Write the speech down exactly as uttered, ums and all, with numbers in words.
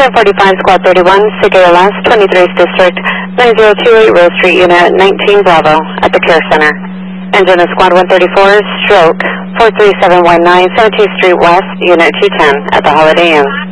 ten forty-five, Squad thirty-one, S I G A L S, twenty-third District, nine zero two eight Rose Street, Unit nineteen Bravo, at the Care Center. Engine is Squad one thirty-four, stroke, four three seven one nine, seventeenth Street West, Unit two ten, at the Holiday Inn.